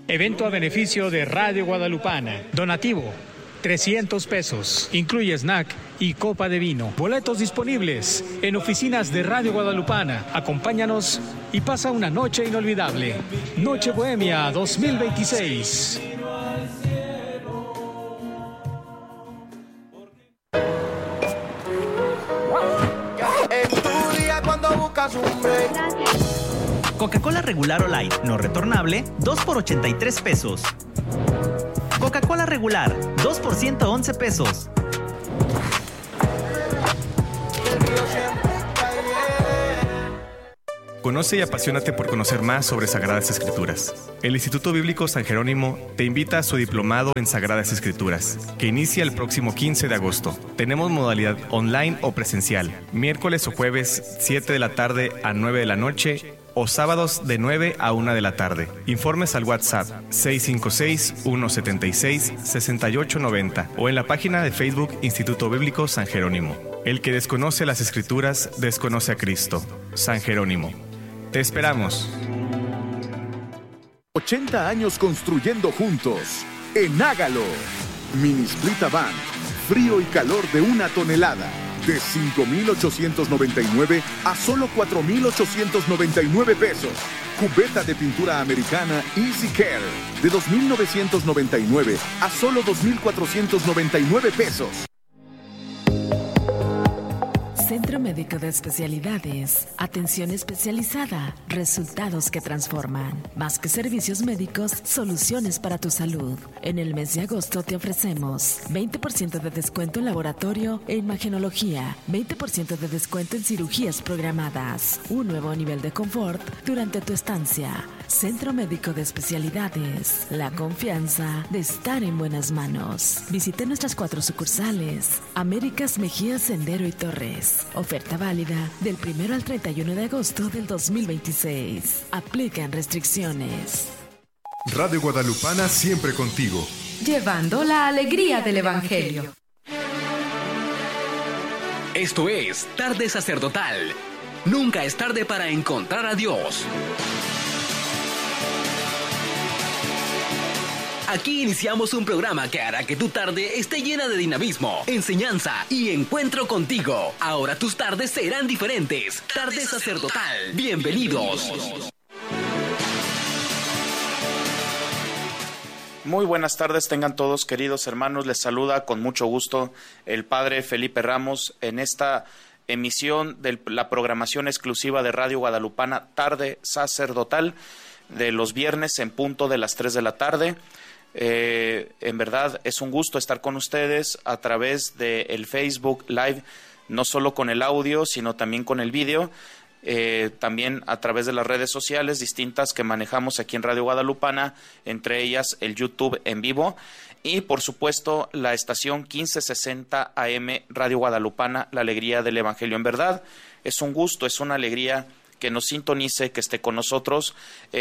Evento a beneficio de Radio Guadalupana. Donativo, 300 pesos. Incluye snack y copa de vino. Boletos disponibles en oficinas de Radio Guadalupana. Acompáñanos y pasa una noche inolvidable. Noche Bohemia 2026. Coca-Cola regular o light, no retornable, 2 por 83 pesos. Coca-Cola regular, 2 por 111 pesos. Conoce y apasionate por conocer más sobre Sagradas Escrituras. El Instituto Bíblico San Jerónimo te invita a su diplomado en Sagradas Escrituras, que inicia el próximo 15 de agosto. Tenemos modalidad online o presencial, miércoles o jueves, 7 de la tarde a 9 de la noche, o sábados de 9 a 1 de la tarde. Informes al WhatsApp 656-176-6890 o en la página de Facebook Instituto Bíblico San Jerónimo. El que desconoce las Escrituras, desconoce a Cristo. San Jerónimo. Te esperamos. 80 años construyendo juntos. En Hágalo. Mini Split Van. Frío y calor de 1 tonelada. De 5,899 a solo 4,899 pesos. Cubeta de pintura americana Easy Care. De 2,999 a solo 2,499 pesos. Centro Médico de Especialidades. Atención especializada. Resultados que transforman. Más que servicios médicos, soluciones para tu salud. En el mes de agosto te ofrecemos 20% de descuento en laboratorio e imagenología, 20% de descuento en cirugías programadas, un nuevo nivel de confort durante tu estancia. Centro Médico de Especialidades. La confianza de estar en buenas manos. Visite nuestras 4 sucursales. Américas, Mejía, Sendero y Torres. Oferta válida del 1 al 31 de agosto del 2026. Aplican restricciones. Radio Guadalupana siempre contigo. Llevando la alegría del Evangelio. Esto es Tarde Sacerdotal. Nunca es tarde para encontrar a Dios. Aquí iniciamos un programa que hará que tu tarde esté llena de dinamismo, enseñanza y encuentro contigo. Ahora tus tardes serán diferentes. Tarde Sacerdotal. Bienvenidos. Muy buenas tardes tengan todos, queridos hermanos. Les saluda con mucho gusto el Padre Felipe Ramos en esta emisión de la programación exclusiva de Radio Guadalupana, Tarde Sacerdotal, de los viernes en punto de las 3 de la tarde. En verdad es un gusto estar con ustedes a través del Facebook Live, no solo con el audio, sino también con el vídeo, también a través de las redes sociales distintas que manejamos aquí en Radio Guadalupana, entre ellas el YouTube en vivo y por supuesto la estación 1560 AM Radio Guadalupana, la alegría del Evangelio. En verdad es un gusto, es una alegría que nos sintonice, que esté con nosotros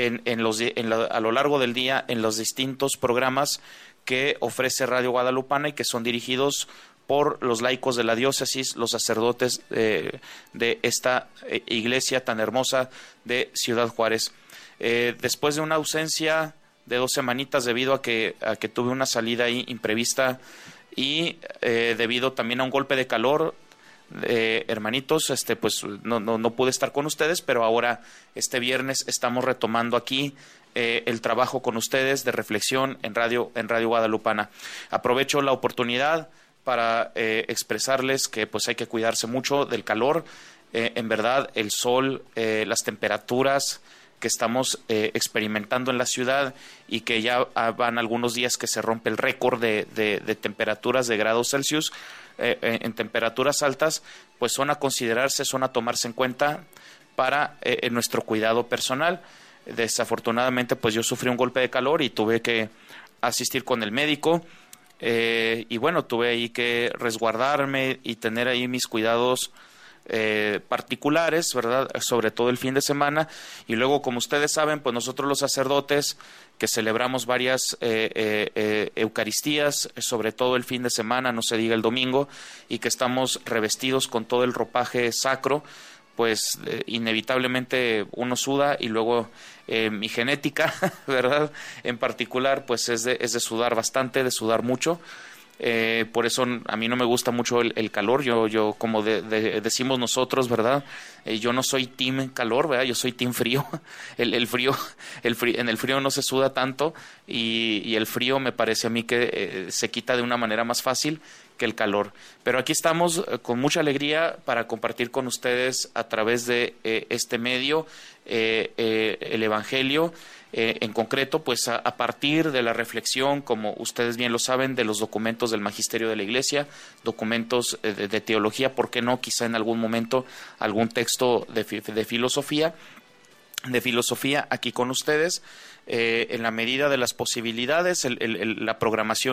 a lo largo del día en los distintos programas que ofrece Radio Guadalupana y que son dirigidos por los laicos de la diócesis, los sacerdotes de esta iglesia tan hermosa de Ciudad Juárez. Después de una ausencia de 2 semanitas debido a que tuve una salida ahí imprevista y debido también a un golpe de calor, hermanitos, pues no pude estar con ustedes, pero ahora este viernes estamos retomando aquí el trabajo con ustedes de reflexión en Radio Guadalupana. Aprovecho la oportunidad para expresarles que pues hay que cuidarse mucho del calor. En verdad el sol, las temperaturas que estamos experimentando en la ciudad y que ya van algunos días que se rompe el récord de temperaturas de grados Celsius, en temperaturas altas, pues son a considerarse, son a tomarse en cuenta para nuestro cuidado personal. Desafortunadamente, pues yo sufrí un golpe de calor y tuve que asistir con el médico y bueno, tuve ahí que resguardarme y tener ahí mis cuidados particulares, ¿verdad? Sobre todo el fin de semana. Y luego, como ustedes saben, pues nosotros los sacerdotes que celebramos varias Eucaristías, sobre todo el fin de semana, no se diga el domingo, y que estamos revestidos con todo el ropaje sacro, pues inevitablemente uno suda y luego mi genética, ¿verdad? En particular, pues es de sudar bastante, de sudar mucho. Por eso a mí no me gusta mucho el calor. Yo como decimos nosotros, ¿verdad? Yo no soy team calor, ¿verdad? Yo soy team frío. En el frío no se suda tanto y el frío me parece a mí que se quita de una manera más fácil que el calor. Pero aquí estamos con mucha alegría para compartir con ustedes a través de este medio el Evangelio. En concreto, pues a partir de la reflexión, como ustedes bien lo saben, de los documentos del Magisterio de la Iglesia, documentos de teología, ¿por qué no? Quizá en algún momento algún texto de filosofía aquí con ustedes, en la medida de las posibilidades. La programación